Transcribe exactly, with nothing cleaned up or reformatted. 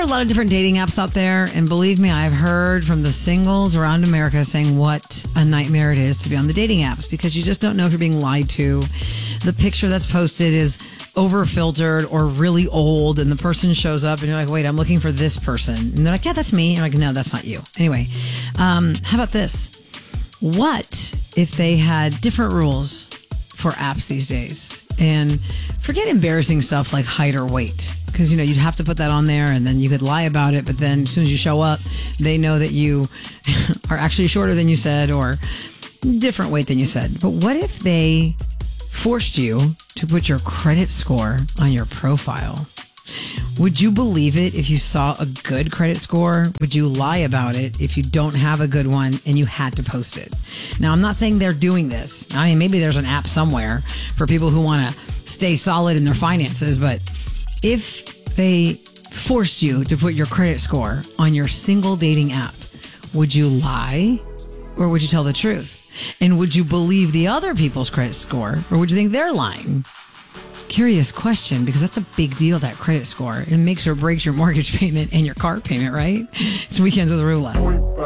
lot of different dating apps out there, and believe me, I've heard from the singles around America saying what a nightmare it is to be on the dating apps because you just don't know if you're being lied to. The picture that's posted is over filtered or really old, and the person shows up and you're like, wait, I'm looking for this person. And they're like, yeah, that's me. And I'm like, no, that's not you. Anyway, um, how about this? What if they had different rules for apps these days? And forget embarrassing stuff like height or weight, because, you know, you'd have to put that on there and then you could lie about it. But then as soon as you show up, they know that you are actually shorter than you said or different weight than you said. But what if they forced you to put your credit score on your profile? Would you believe it if you saw a good credit score? Would you lie about it if you don't have a good one and you had to post it? Now, I'm not saying they're doing this. I mean, maybe there's an app somewhere for people who want to stay solid in their finances, but if they forced you to put your credit score on your single dating app, would you lie or would you tell the truth? And would you believe the other people's credit score or would you think they're lying? Curious question, because that's a big deal, that credit score. It makes or breaks your mortgage payment and your car payment, right? It's Weekends with Rula.